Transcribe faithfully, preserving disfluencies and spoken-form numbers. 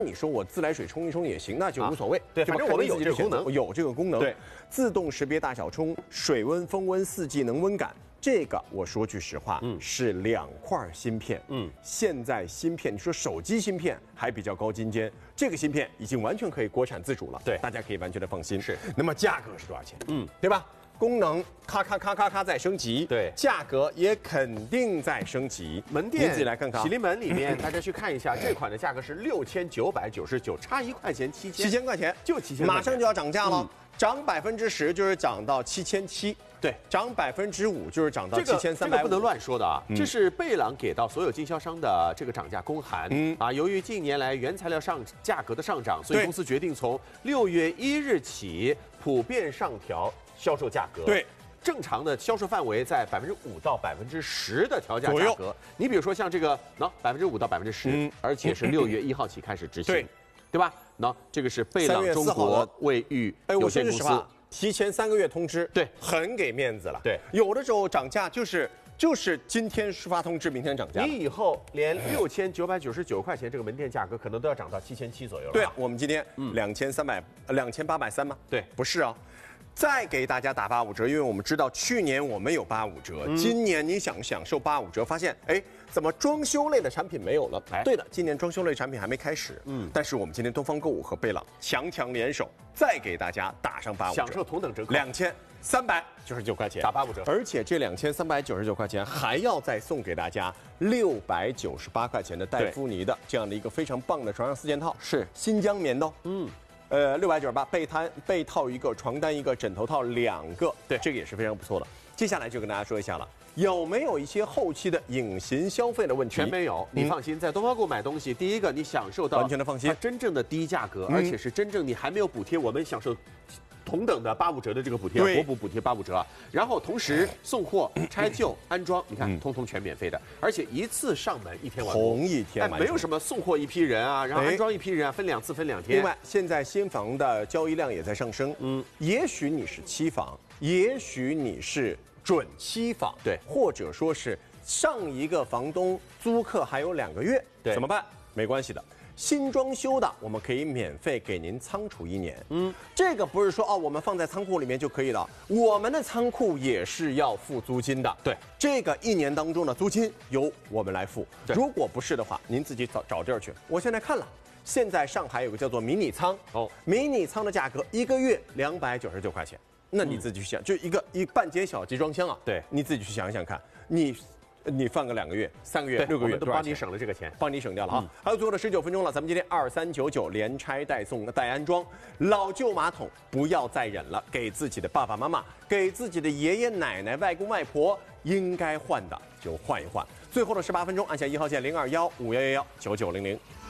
你说我自来水冲一冲也行，那就无所谓。 啊、对，反正我们有这个功能， 有这个功能。 对， 自动识别大小冲，水温、风温四季能温感。这个我说句实话，嗯，是两块芯片。嗯，现在芯片，你说手机芯片还比较高精尖，这个芯片已经完全可以国产自主了。 对， 大家可以完全的放心。 是。 那么价格是多少钱？嗯，对吧？ 功能咔咔咔咔咔在升级， 对， 价格也肯定在升级。 门店自己来看看， 喜临门里面，大家去看一下，这款的价格是六千九百九十九，差一块钱七千， 七千块钱就七千， 马上就要涨价了，涨百分之十就是涨到七千七， 对， 涨百分之五就是涨到七千三百。 这个不能乱说的啊，这是贝朗给到所有经销商的这个涨价公函。嗯啊，由于近年来原材料上价格的上涨，所以公司决定从六月一日起普遍上调销售价格。 对。 正常的销售范围在百分之五到百分之十的调价价格。你比如说像这个，喏，百分之五到百分之十，而且是六月一号起开始执行， 对， 对吧？喏，这个是贝朗中国卫浴有限公司， 提前三个月通知， 对， 很给面子了。 对， 有的时候涨价就是就是今天发通知，明天涨价。 你以后连六千九百九十九块钱这个门店价格，可能都要涨到七千七左右了。 对啊，我们今天两千三百两千八百三吗？ 对， 不是啊。 再给大家打八五折，因为我们知道去年我们有八五折，嗯、今年你想享受八五折，发现哎，怎么装修类的产品没有了？哎，对的，今年装修类产品还没开始。嗯，但是我们今天东方购物和贝朗强强联手，再给大家打上八五折， 享受同等折扣， 两千三百九十九块钱， 打八五折。 而且这两千三百九十九块钱还要再送给大家六百九十八块钱的戴芙妮的这样的一个非常棒的床上四件套， 是新疆棉的哦。嗯。 呃，六百九十八，被摊被套一个，床单一个，枕头套两个，对，这个也是非常不错的。接下来就跟大家说一下了，有没有一些后期的隐形消费的问题？ 全没有，你放心，在东方购买东西，第一个你享受到完全的放心， 真正的低价格，而且是真正你还没有补贴，我们享受。 同等的八五折的这个补贴，国补补贴八五折，然后同时送货、拆旧、安装，你看，通通全免费的，而且一次上门一天完工， 同一天， 哎，没有什么送货一批人啊，然后安装一批人啊，分两次分两天。 另外，现在新房的交易量也在上升，嗯，也许你是期房，也许你是准期房， 对， 或者说是上一个房东租客还有两个月， 对， 怎么办？没关系的。 新装修的，我们可以免费给您仓储一年。嗯，这个不是说哦，我们放在仓库里面就可以了。我们的仓库也是要付租金的。 对， 这个一年当中的租金由我们来付。如果不是的话，您自己找找地儿去。我现在看了，现在上海有个叫做迷你仓哦，迷你仓的价格一个月两百九十九块钱。那你自己去想，就一个一半间小集装箱啊。 对， 你自己去想一想看，你。 你放个两个月、三个月、六个月， 都帮你省了这个钱， 帮你省掉了哈。还有最后的十九分钟了，咱们今天二三九九连拆带送带安装，老旧马桶不要再忍了，给自己的爸爸妈妈、给自己的爷爷奶奶、外公外婆应该换的就换一换。最后的十八分钟，按下一号键零二幺五幺幺幺九九零零。